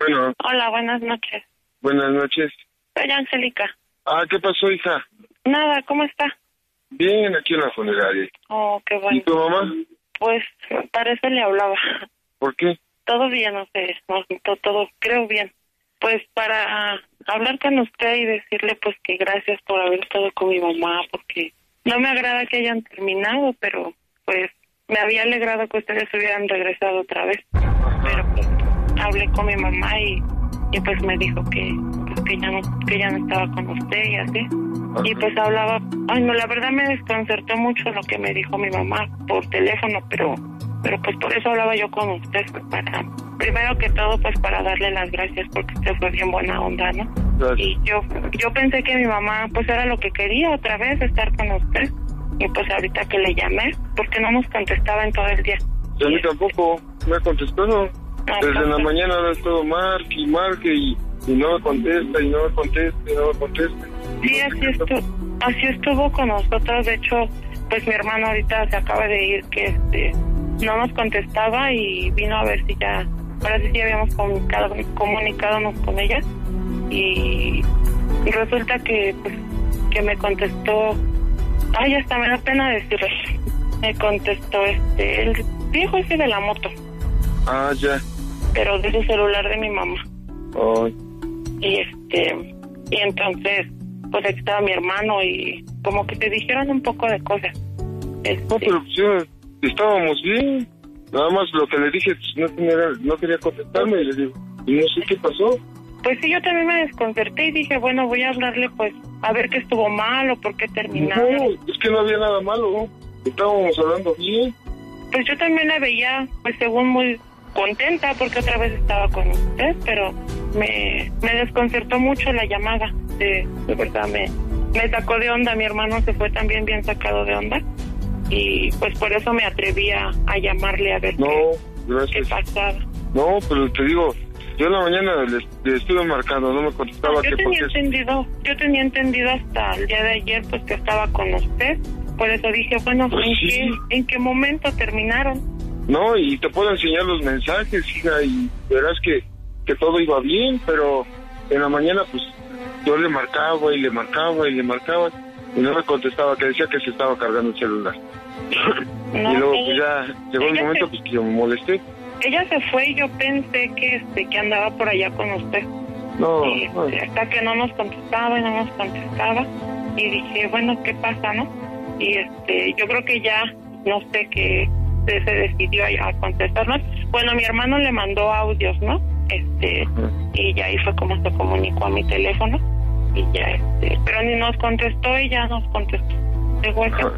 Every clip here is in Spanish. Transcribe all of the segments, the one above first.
Bueno. Hola, buenas noches. Buenas noches. Soy Angélica. ¿Qué pasó, hija? Nada, ¿cómo está? Bien, aquí en la funeraria. Oh, qué bueno. ¿Y tu mamá? Pues, para eso le hablaba. ¿Por qué? Todo bien, no sé, todo creo bien. Pues para hablar con usted y decirle pues que gracias por haber estado con mi mamá, porque no me agrada que hayan terminado, pero pues me había alegrado que ustedes hubieran regresado otra vez. Pero pues hablé con mi mamá y pues me dijo que ya no estaba con usted y así. Y pues hablaba, no, la verdad me desconcertó mucho lo que me dijo mi mamá por teléfono, pero pues por eso hablaba yo con usted, para, primero que todo, pues para darle las gracias porque usted fue bien buena onda, ¿no? Gracias. Y yo pensé que mi mamá pues era lo que quería otra vez, estar con usted. Y pues ahorita que le llamé, porque no nos contestaba en todo el día. Y a mí tampoco me ha contestado. Desde la mañana ha estado marque y no me contesta, y no me contesta. Sí, así estuvo con nosotros. De hecho, pues mi hermano ahorita se acaba de ir, que no nos contestaba y vino a ver si ya, ahora sí habíamos comunicado con ella. Y resulta que pues que me contestó, hasta me da pena decirlo. Me contestó el viejo ese de la moto. Ya. Pero de su celular de mi mamá. Ay. Y entonces pues aquí estaba mi hermano y como que te dijeron un poco de cosas. No, pero pues estábamos bien. Nada más lo que le dije, pues no quería contestarme y le digo, y no sé qué pasó. Pues sí, yo también me desconcerté y dije, bueno, voy a hablarle pues a ver qué estuvo mal o por qué terminaron. No, es que no había nada malo, ¿no? Estábamos hablando bien. Pues yo también la veía, pues según muy contenta porque otra vez estaba con usted, pero me desconcertó mucho la llamada. De verdad me sacó de onda. Mi hermano se fue también bien sacado de onda y pues por eso me atreví a llamarle a ver qué pasaba. No, pero te digo, yo en la mañana le estuve marcando, no me contestaba. Yo tenía entendido hasta el día de ayer pues que estaba con usted, por eso dije, bueno, pues ¿en qué momento terminaron? No, y te puedo enseñar los mensajes, hija, y verás que todo iba bien, pero en la mañana pues yo le marcaba y no me contestaba, que decía que se estaba cargando el celular. Y luego pues ya llegó el momento pues que yo me molesté. Ella se fue y yo pensé que andaba por allá con usted. No. Hasta que no nos contestaba y dije, bueno, ¿qué pasa, no? Y yo creo que ya, no sé, que se decidió a contestarnos. Bueno, mi hermano le mandó audios, ¿no? Y ya ahí fue como se comunicó a mi teléfono y ya pero ni nos contestó y ya nos contestó de vuelta.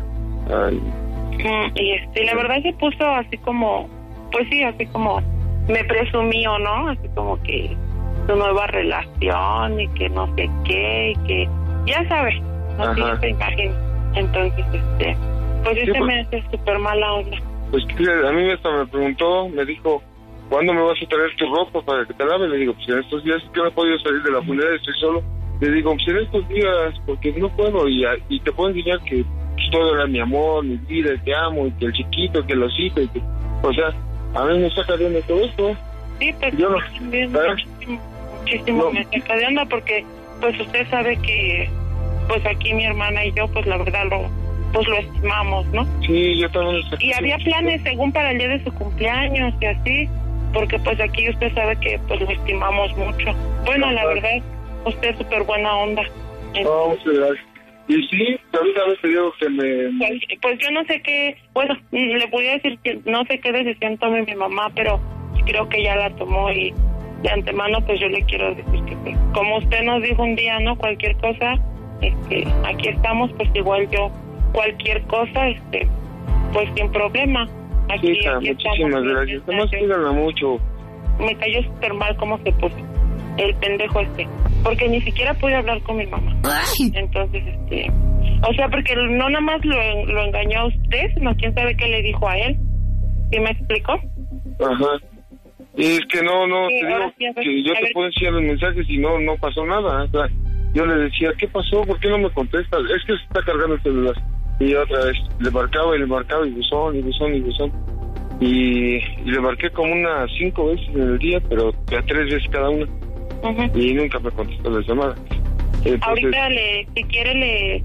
Y la verdad se puso así como, pues sí, así como me presumió, ¿no? Así como que su nueva relación y que no sé qué y que ya sabes, no sé si se imagina. Entonces pues me hace súper mala onda. Pues a mí hasta me preguntó, me dijo, ¿cuándo me vas a traer tu ropa para que te lave? Le digo, pues en estos días que no he podido salir de la funeraria, estoy solo. Le digo, pues en estos días, porque no puedo, y te puedo enseñar que pues, todo era mi amor, mi vida, te amo, y que el chiquito, que el osito, y que, o sea, a mí me saca de onda todo esto. Sí, pues yo muchísimo me saca de onda porque, pues usted sabe que, pues aquí mi hermana y yo, pues la verdad lo estimamos, ¿no? Sí, yo también. Y había planes según para el día de su cumpleaños y así, porque pues aquí usted sabe que pues lo estimamos mucho. Bueno, la verdad, usted es súper buena onda. Muchas gracias. Y sí, ahorita me digo que Pues yo no sé qué, bueno, le voy a decir que no sé qué decisión tome mi mamá, pero creo que ya la tomó y de antemano pues yo le quiero decir que pues, como usted nos dijo un día, ¿no? Cualquier cosa, aquí estamos, pues igual yo cualquier cosa, pues sin problema. Aquí, sí, aquí muchísimas gracias. Además, cuídala mucho. Me cayó súper mal cómo se puso el pendejo porque ni siquiera pude hablar con mi mamá. Ay. Entonces, o sea, porque no nada más lo engañó a usted, sino quién sabe qué le dijo a él. ¿Sí me explicó? Ajá. Y es que no, sí, te digo que yo te puedo enseñar los mensajes y no pasó nada. O sea, yo le decía, ¿qué pasó? ¿Por qué no me contestas? Es que se está cargando el celular. Y otra vez le marcaba y buzón. y le marqué como unas 5 veces en el día, pero a 3 veces cada una. Y nunca me contestó las llamadas. Entonces, ahorita si quiere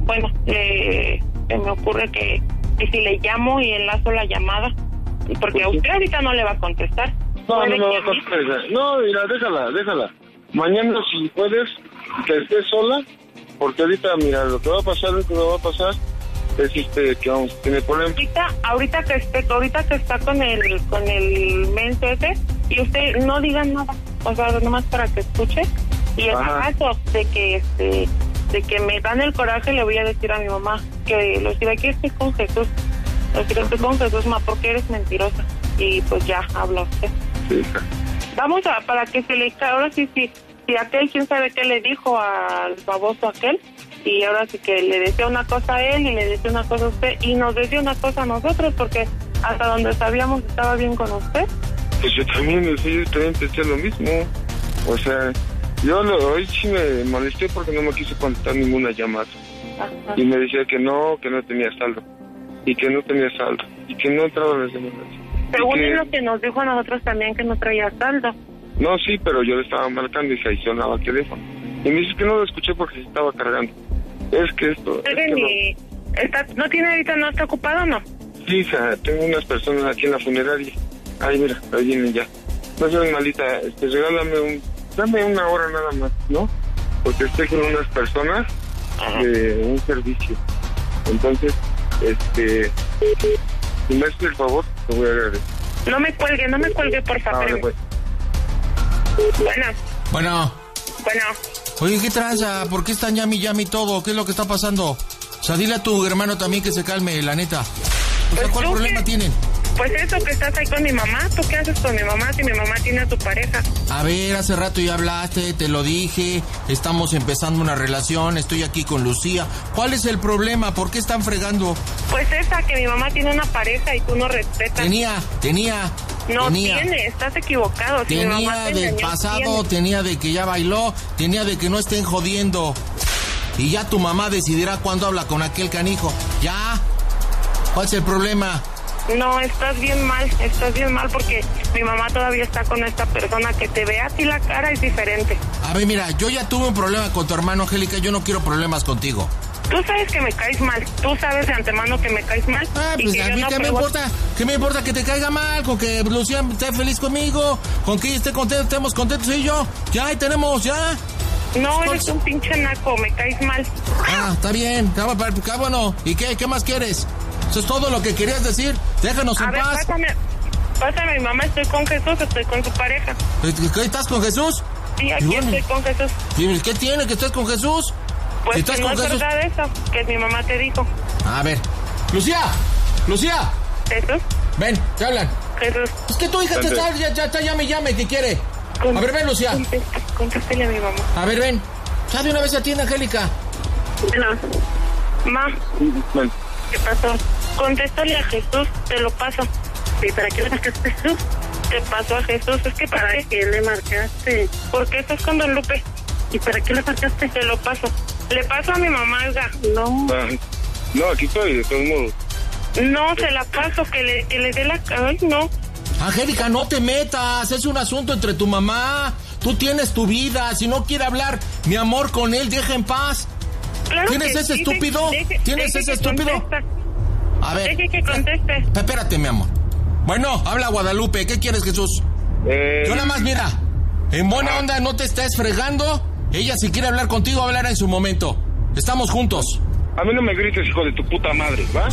se me ocurre que si le llamo y enlazo la llamada, porque a usted ahorita no le va a contestar. No me va a contestar. No, mira, déjala. Mañana si puedes, que estés sola, porque ahorita, mira, lo que va a pasar es que vamos a tener problemas. Ahorita que está con el menso ese, y usted no diga nada, o sea, nomás para que escuche, y en caso de que me dan el coraje, le voy a decir a mi mamá que aquí estoy con Jesús, porque eres mentirosa, y pues ya habla usted. Sí. Vamos para que se le... Ahora sí, si aquel, quién sabe qué le dijo al baboso aquel, y ahora sí que le decía una cosa a él y le decía una cosa a usted, y nos decía una cosa a nosotros, porque hasta donde sabíamos estaba bien con usted. Pues yo también pensé lo mismo. O sea, hoy sí me molesté porque no me quiso contestar ninguna llamada. Ajá. Y me decía que no tenía saldo. Y que no entraban las llamadas. Según lo que nos dijo a nosotros también, que no traía saldo. No, sí, pero yo le estaba marcando y se adicionaba el teléfono. Y me dice que no lo escuché porque se estaba cargando. Es que esto... ¿No tiene ahorita, no está ocupado o no? Sí, tengo unas personas aquí en la funeraria. Ay, mira, ahí vienen ya. No seas malita, dame una hora nada más, ¿no? Porque estoy con unas personas de un servicio. Entonces, si me haces el favor, te voy a agradecer. No me cuelgue, por favor. Pues. Bueno. Oye, ¿qué tranza? ¿Por qué están llame todo? ¿Qué es lo que está pasando? O sea, dile a tu hermano también que se calme, la neta. O sea, ¿cuál problema tienen? Pues eso, que estás ahí con mi mamá. ¿Tú qué haces con mi mamá si mi mamá tiene a tu pareja? A ver, hace rato ya hablaste, te lo dije. Estamos empezando una relación, estoy aquí con Lucía. ¿Cuál es el problema? ¿Por qué están fregando? Pues que mi mamá tiene una pareja y tú no respetas. Tenía. No tiene, estás equivocado. Si tenía del pasado, tenía de que ya bailó, tenía de que no estén jodiendo. Y ya tu mamá decidirá cuándo habla con aquel canijo. ¿Ya? ¿Cuál es el problema? No, estás bien mal porque mi mamá todavía está con esta persona. Que te vea a ti la cara es diferente. A ver, mira, yo ya tuve un problema con tu hermano, Angélica, yo no quiero problemas contigo. Tú sabes que me caes mal, tú sabes de antemano que me caes mal. Pues a mí ¿qué me importa que te caiga mal? Con que Lucía esté feliz conmigo, con que ella esté contenta, estemos contentos y yo. Ya, ahí tenemos, ya. No, eres un pinche naco, me caes mal. Está bien, bueno. ¿Y qué más quieres? ¿Eso es todo lo que querías decir? Déjanos en paz. Pásame, mi mamá, estoy con Jesús, estoy con su pareja. ¿Qué, estás con Jesús? Sí, aquí estoy con Jesús. ¿Qué tiene que estés con Jesús? Pues si estás no con es Jesús... verdad eso, que mi mamá te dijo. A ver, Lucía. ¿Jesús? Ven, te hablan. Jesús. Es que tu hija te está llame, ¿qué quiere? A ver, ven, Lucía. Contéstale a mi mamá. A ver, ven. Ya de una vez atiende, Angélica. Bueno, ¿qué pasó? Contéstale a Jesús, te lo paso. ¿Y para qué le marcaste a Jesús? Te paso a Jesús, es que ¿para qué le marcaste? ¿Por qué estás con Don Lupe? ¿Y para qué le marcaste? Te lo paso. Le paso a mi mamá, Olga. No, aquí estoy, de todos modos. No, se la paso, que le dé la... Ay, no. Angélica, no te metas, es un asunto entre tu mamá. Tú tienes tu vida, si no quiere hablar, mi amor, con él, deja en paz. Claro. ¿Tienes ese estúpido? ¿Tienes ese estúpido? A ver. Deje que conteste. Espérate, mi amor. Bueno, habla Guadalupe, ¿qué quieres, Jesús? Yo nada más, mira, en buena onda no te estés fregando. Ella si quiere hablar contigo, hablará en su momento. Estamos juntos. A mí no me grites, hijo de tu puta madre, ¿va?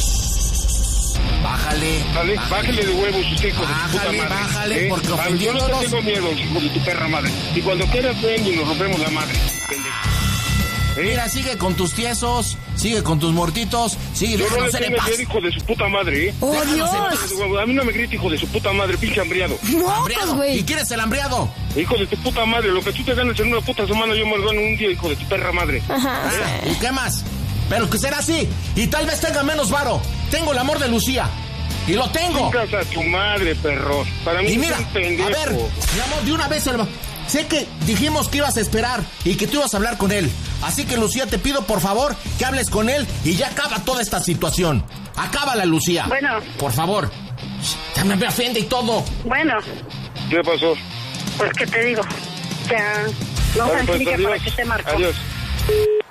Bájale. Bájale de huevos, usted, hijo de tu puta madre. Bájale, porque ofendiéndonos... Yo no te tengo miedo, hijo de tu perra madre. Y cuando quieras, ven y nos rompemos la madre, pendejo. Mira, sigue con tus tiesos, sigue con tus muertitos, sigue, déjanos en paz. Hijo de su puta madre, ¡Oh, Dios! A mí no me grites, hijo de su puta madre, pinche hambriado. ¡Hambriado! güey. ¿Y quién es el hambriado? Hijo de tu puta madre, lo que tú te ganas en una puta semana, yo me lo gano en un día, hijo de tu perra madre. Ajá. ¿Y qué más? Pero que será así, y tal vez tenga menos varo. Tengo el amor de Lucía, y lo tengo. Chicas a tu madre, perro. Para mí y mira, es un pendejo. A ver, mi amor, de una vez sé que dijimos que ibas a esperar y que tú ibas a hablar con él. Así que, Lucía, te pido, por favor, que hables con él y ya acaba toda esta situación. Acábala, Lucía. Bueno. Por favor. Ya me ofende y todo. Bueno. ¿Qué pasó? Pues, ¿qué te digo? Ya, no, Vale, Angélica, pues, ¿para qué te marco? Adiós.